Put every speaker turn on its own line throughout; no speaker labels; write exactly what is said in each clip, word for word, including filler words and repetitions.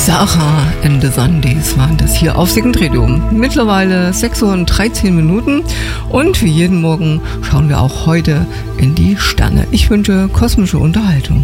Sarah and the Sundays waren das hier auf Second Radio. Mittlerweile sechs Uhr und dreizehn Minuten und wie jeden Morgen schauen wir auch heute in die Sterne. Ich wünsche kosmische Unterhaltung.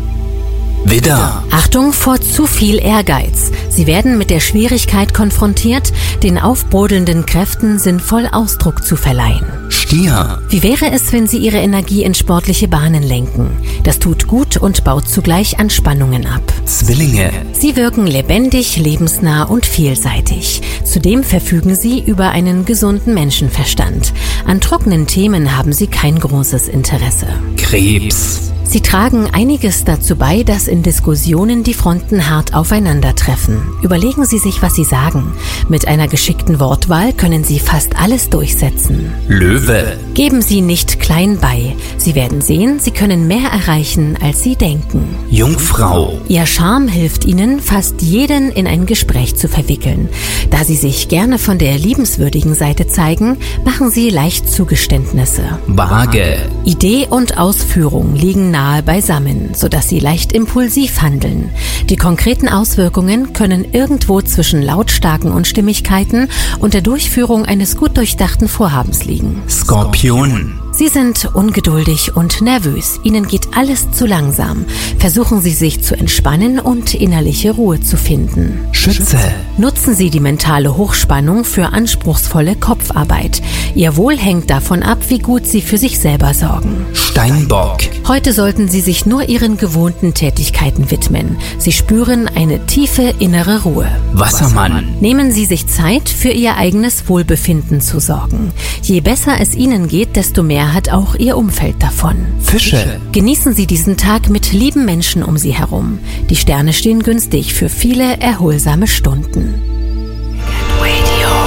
Widder.
Achtung vor zu viel Ehrgeiz. Sie werden mit der Schwierigkeit konfrontiert, den aufbrodelnden Kräften sinnvoll Ausdruck zu verleihen.
Stier.
Wie wäre es, wenn Sie Ihre Energie in sportliche Bahnen lenken? Das tut gut und baut zugleich Anspannungen ab.
Zwillinge.
Sie wirken lebendig, lebensnah und vielseitig. Zudem verfügen Sie über einen gesunden Menschenverstand. An trockenen Themen haben Sie kein großes Interesse.
Krebs.
Sie tragen einiges dazu bei, dass in Diskussionen die Fronten hart aufeinandertreffen. Überlegen Sie sich, was Sie sagen. Mit einer geschickten Wortwahl können Sie fast alles durchsetzen.
Löwe.
Geben Sie nicht klein bei. Sie werden sehen, Sie können mehr erreichen, als Sie denken.
Jungfrau.
Ihr Charme hilft Ihnen, fast jeden in ein Gespräch zu verwickeln. Da Sie sich gerne von der liebenswürdigen Seite zeigen, machen Sie leicht Zugeständnisse.
Waage.
Idee und Ausführung liegen nahe beisammen, sodass Sie leicht impulsiv handeln. Die konkreten Auswirkungen können irgendwo zwischen lautstarken Unstimmigkeiten und der Durchführung eines gut durchdachten Vorhabens liegen.
Skorpion.
Sie sind ungeduldig und nervös. Ihnen geht alles zu langsam. Versuchen Sie sich zu entspannen und innerliche Ruhe zu finden.
Schütze.
Nutzen Sie die mentale Hochspannung für anspruchsvolle Kopfarbeit. Ihr Wohl hängt davon ab, wie gut Sie für sich selber sorgen.
Steinbock.
Heute sollten Sie sich nur Ihren gewohnten Tätigkeiten widmen. Sie spüren eine tiefe innere Ruhe.
Wassermann.
Nehmen Sie sich Zeit, für Ihr eigenes Wohlbefinden zu sorgen. Je besser es Ihnen geht, desto mehr hat auch Ihr Umfeld davon.
Fische.
Genießen Sie diesen Tag mit lieben Menschen um Sie herum. Die Sterne stehen günstig für viele erholsame Stunden.